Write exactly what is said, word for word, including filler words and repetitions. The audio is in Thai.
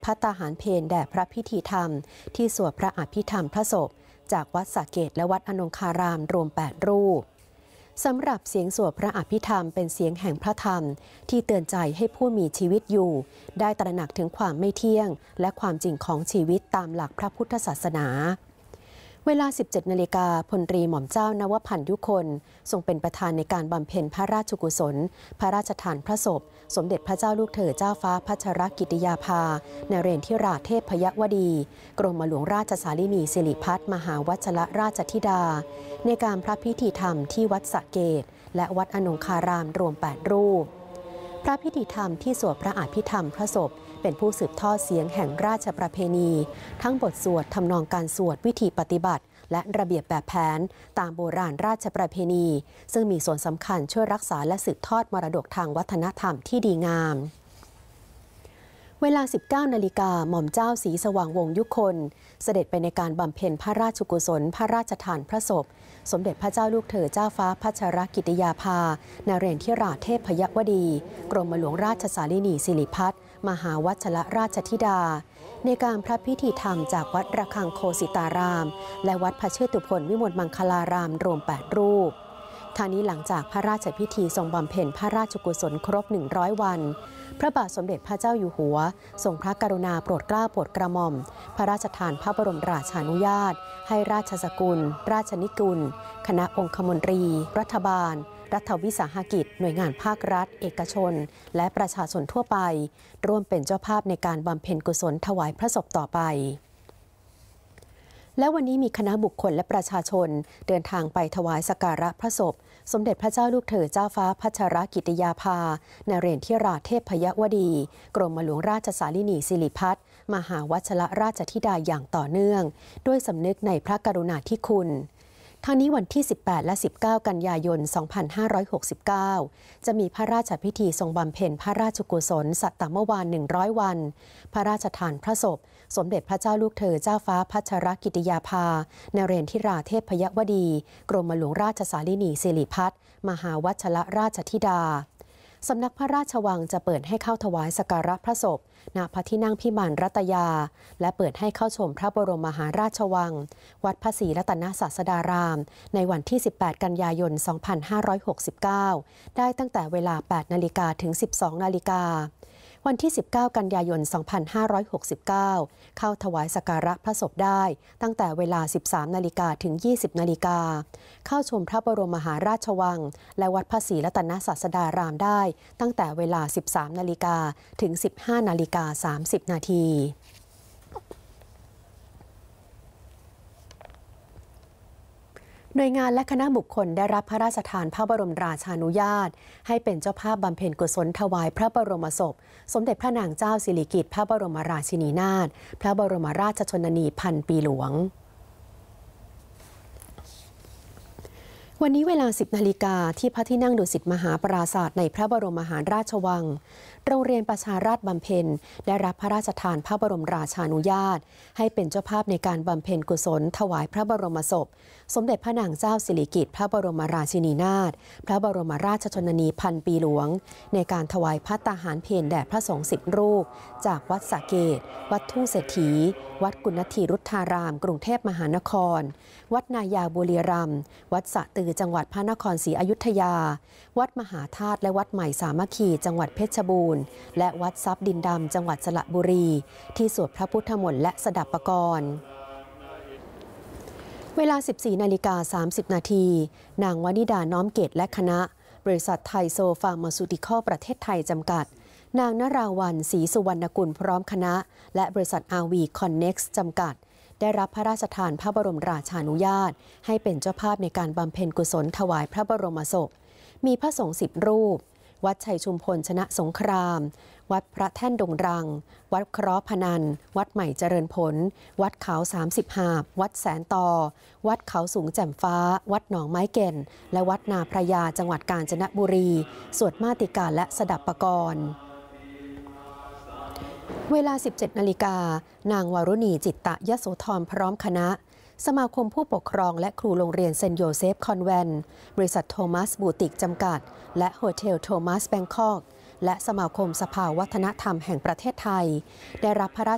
ภัตตาหารเพลแด่พระพิธีธรรมที่สวดพระอภิธรรมพระศพจากวัดสระเกษและวัดอนงคารามรวมแปดรูปสำหรับเสียงสวดพระอภิธรรมเป็นเสียงแห่งพระธรรมที่เตือนใจให้ผู้มีชีวิตอยู่ได้ตระหนักถึงความไม่เที่ยงและความจริงของชีวิตตามหลักพระพุทธศาสนาเวลา สิบเจ็ดนาฬิกาพลตรีหม่อมเจ้านวพันธ์ยุคนทรงเป็นประธานในการบำเพ็ญพระราชกุศลพระราชทานพระศพสมเด็จพระเจ้าลูกเธอเจ้าฟ้าพัชรกิติยาภานเรนทิราเทพยวดีกรมหลวงราชสารินีสิริพัฒน์มหาวัชรราชธิดาในการพระพิธีธรรมที่วัดสระเกษและวัดอนงคารามรวมแปดรูปพระพิธีธรรมที่สวดพระอภิธรรมพระศพเป็นผู้สืบทอดเสียงแห่งราชประเพณีทั้งบทสวดทำนองการสวดวิธีปฏิบัติและระเบียบแบบแผนตามโบราณราชประเพณีซึ่งมีส่วนสำคัญช่วยรักษาและสืบทอดมรดกทางวัฒนธรรมที่ดีงามเวลา สิบเก้านาฬิกาหม่อมเจ้าศรีสว่างวงศ์ยุคนเสด็จไปในการบำเพ็ญพระราชกุศลพระราชทานพระศพสมเด็จพระเจ้าลูกเธอเจ้าฟ้าพัชรกิติยาภานเรนทิราเทพยวดีกรมหลวงราชสารินีสิริพัฒน์มหาวัชรราชธิดาในการพระพิธีธรรมจากวัดระฆังโคสิตารามและวัดพระเชตุพนวิมลมังคลารามรวมแปดรูปทางนี้หลังจากพระราชพิธีทรงบำเพ็ญพระราชกุศลครบหนึ่งร้อยวันพระบาทสมเด็จพระเจ้าอยู่หัวทรงพระกรุณาโปรดเกล้าโปรดกระหม่อมพระราชทานพระบรมราชานุญาตให้ราชสกุลราชนิกุลคณะองคมนตรีรัฐบาลรัฐวิสาหกิจหน่วยงานภาครัฐเอกชนและประชาชนทั่วไปร่วมเป็นเจ้าภาพในการบำเพ็ญกุศลถวายพระศพต่อไปและวันนี้มีคณะบุคคลและประชาชนเดินทางไปถวายสักการะพระศพสมเด็จพระเจ้าลูกเธอเจ้าฟ้าพัชรกิติยาภานเรนทิราเทพยวดีกรมหลวงราชสารินีสิริพัฒน์มหาวัชรราชธิดาอย่างต่อเนื่องด้วยสำนึกในพระกรุณาธิคุณทั้งนี้วันที่ สิบแปด และ สิบเก้า กันยายน สองพันห้าร้อยหกสิบเก้า จะมีพระราชพิธีทรงบำเพ็ญพระราชกุศลสัตตมวาน หนึ่งร้อย วันพระราชทานพระศพสมเด็จพระเจ้าลูกเธอเจ้าฟ้าพัชรกิติยาภานเรนทิราเทพยวดีกรมหลวงราชสารินีสิริพัฒน์มหาวัชรราชธิดาสำนักพระราชวังจะเปิดให้เข้าถวายสักการะพระศพณพระที่นั่งพิมานรัตยาและเปิดให้เข้าชมพระบรมมหาราชวังวัดพระศรีรัตนศาสดารามในวันที่ สิบแปด กันยายน สองพันห้าร้อยหกสิบเก้า ได้ตั้งแต่เวลา แปด นาฬิกาถึง สิบสอง นาฬิกาวันที่ สิบเก้า กันยายน สองพันห้าร้อยหกสิบเก้า เข้าถวายสักการะพระศพได้ตั้งแต่เวลา สิบสาม นาฬิกาถึง ยี่สิบ นาฬิกาเข้าชมพระบรมมหาราชวังและวัดพระศรีรัตนศาสดารามได้ตั้งแต่เวลา สิบสาม นาฬิกาถึง สิบห้า นาฬิกา สามสิบ นาทีหน่วยงานและคณะบุคคลได้รับพระราชทานพระบรมราชานุญาตให้เป็นเจ้าภาพบำเพ็ญกุศลถวายพระบรมศพสมเด็จพระนางเจ้าสิริกิติ์พระบรมราชินีนาถพระบรมราชชนนีพันปีหลวงวันนี้เวลา สิบ นาฬิกาที่พระที่นั่งดุสิตมหาปราสาทในพระบรมมหาราชวังโรงเรียนประชาราษฎร์บำเพ็ญได้รับพระราชทานพระบรมราชานุญาตให้เป็นเจ้าภาพในการบำเพ็ญกุศลถวายพระบรมศพสมเด็จพระนางเจ้าสิริกิติ์พระบรมราชินีนาถพระบรมราชชนนีพันปีหลวงในการถวายภัตตาหารเพลแด่พระสงฆ์สิบรูปจากวัดสระเกษวัดทุ่งเศรษฐีวัดกุณฑีรุทธารามกรุงเทพมหานครวัดนายาบุรีรัมย์วัดสะตือจังหวัดพระนครศรีอยุธยาวัดมหาธาตุและวัดใหม่สามัคคีจังหวัดเพชรบูรณ์และวัดทรัพย์ดินดำจังหวัดสระบุรีที่สวดพระพุทธมนต์และสดับปกรณ์เวลา สิบสี่ นาฬิกา สามสิบ นาทีนางวนิดาน้อมเกตและคณะบริษัทไทยโซฟาร์มาซูติคอลประเทศไทยจำกัดนางนราวัลย์ศรีสุวรรณกุลพร้อมคณะและบริษัท อาร์ วี คอนเน็กซ์ จำกัดได้รับพระราชทานพระบรมราชานุญาตให้เป็นเจ้าภาพในการบำเพ็ญกุศลถวายพระบรมศพมีพระสงฆ์สิบรูปวัดชัยชุมพลชนะสงครามวัดพระแท่นดงรังวัดเคราะห์พนันวัดใหม่เจริญผลวัดเขาสามสิบหาบวัดแสนตอวัดเขาสูงแจ่มฟ้าวัดหนองไม้เก่นและวัดนาพระยาจังหวัดกาญจนบุรีสวดมาติกาและสดับปกรณ์เวลา สิบเจ็ด นาฬิกานางวารุณีจิตตยโสธรพร้อมคณะสมาคมผู้ปกครองและครูโรงเรียนเซนต์โยเซฟคอนแวนต์บริษัทโทมัสบูติกจำกัดและโฮเทลโทมัสแบงคอกและสมาคมสภาวัฒนธรรมแห่งประเทศไทยได้รับพระรา